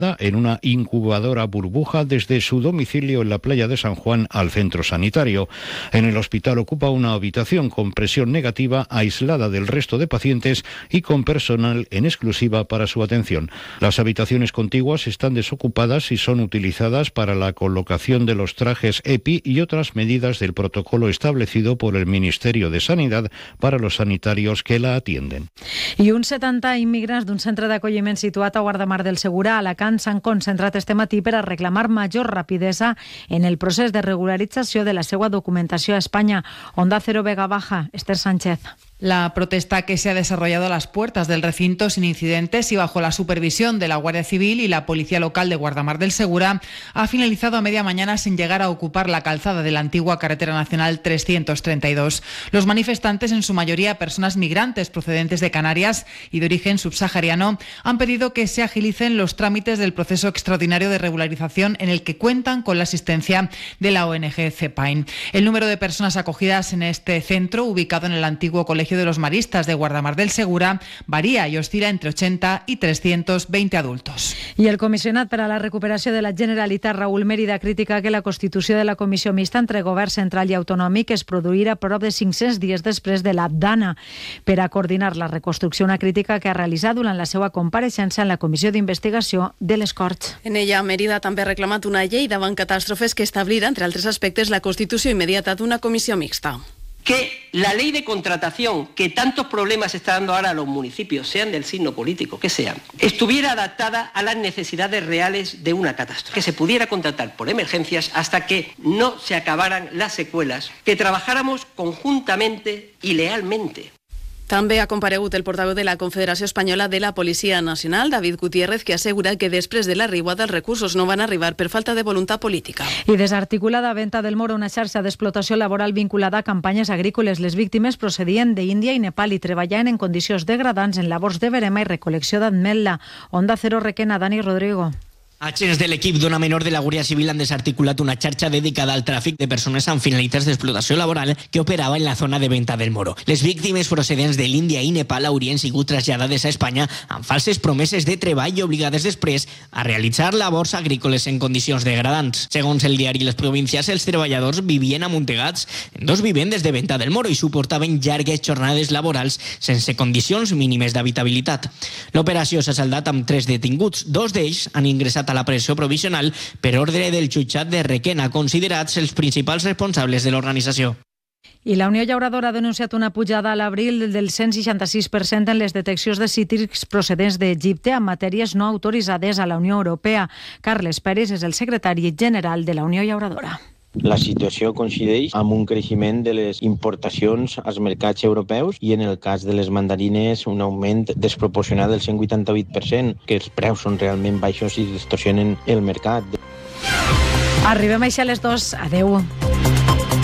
en una incubadora burbuja desde su domicilio en la playa de San Juan al centro sanitario. En el hospital ocupa una habitación con presión negativa, aislada del resto de pacientes y con personal en exclusiva para su atención. Las habitaciones contiguas están desocupadas y son utilizadas para la colocación de los trajes EPI y otras medidas del protocolo establecido por el Ministerio de Sanidad para los sanitarios que la atienden. I uns 70 immigrants d'un centre d'acolliment situat a Guardamar del Segura, a Alacant, s'han concentrat este matí per a reclamar major rapidesa en el procés de regularització de la seva documentació a Espanya. Onda Cero Vega Baja, Esther Sánchez. La protesta, que se ha desarrollado a las puertas del recinto sin incidentes y bajo la supervisión de la Guardia Civil y la Policía Local de Guardamar del Segura, ha finalizado a media mañana sin llegar a ocupar la calzada de la antigua carretera nacional 332. Los manifestantes, en su mayoría personas migrantes procedentes de Canarias y de origen subsahariano, han pedido que se agilicen los trámites del proceso extraordinario de regularización, en el que cuentan con la asistencia de la ONG CEPAIN. El número de personas acogidas en este centro, ubicado en el antiguo Colegio de los Maristas de Guardamar del Segura, varía y oscila entre 80 y 320 adultos. I el comissionat per a la recuperació de la Generalitat, Raúl Mérida, critica que la constitució de la comissió mixta entre govern central i autonòmic es produirà prop de 500 dies després de la Dana per a coordinar la reconstrucció, una crítica que ha realitzat durant la seva compareixença en la comissió d'investigació de les Corts. En ella, Mérida també ha reclamat una llei davant catàstrofes que establirà, entre altres aspectes, la constitució immediata d'una comissió mixta. Que la ley de contratación, que tantos problemas está dando ahora a los municipios, sean del signo político que sean, estuviera adaptada a las necesidades reales de una catástrofe, que se pudiera contratar por emergencias hasta que no se acabaran las secuelas, que trabajáramos conjuntamente y lealmente. També ha comparegut el portaveu de la Confederació Espanyola de la Policia Nacional, David Gutiérrez, que assegura que després de l'arribada els recursos no van arribar per falta de voluntat política. I desarticulada Venta del Moro, una xarxa d'explotació laboral vinculada a campanyes agrícoles. Les víctimes procedien d'Índia i Nepal i treballaven en condicions degradants en labors de verema i recol·lecció d'ametla. Onda Cero Requena, Dani Rodrigo. Agents de l'equip d'una menor de la Guàrdia Civil han desarticulat una xarxa dedicada al tràfic de persones amb finalitats d'explotació laboral que operava en la zona de Venta del Moro. Les víctimes procedents de l'Índia i Nepal haurien sigut traslladades a Espanya amb falses promeses de treball i obligades després a realitzar labors agrícoles en condicions degradants. Segons el diari Les Províncies, els treballadors vivien amuntegats en dos vivendes de Venta del Moro i suportaven llargues jornades laborals sense condicions mínimes d'habitabilitat. L'operació s'ha saldat amb 3 detinguts. 2 d'ells han ingressat a la presó provisional per ordre del jutjat de Requena, considerats els principals responsables de l'organització. I la Unió Llauradora ha denunciat una pujada a l'abril del 166% en les deteccions de cítrics procedents d'Egipte amb matèries no autoritzades a la Unió Europea. Carles Pérez és el secretari general de la Unió Llauradora. La situació coincideix amb un creixement de les importacions als mercats europeus i, en el cas de les mandarines, un augment desproporcionat del 188%, que els preus són realment baixos i distorsionen el mercat. Arribem així a les 2. Adeu.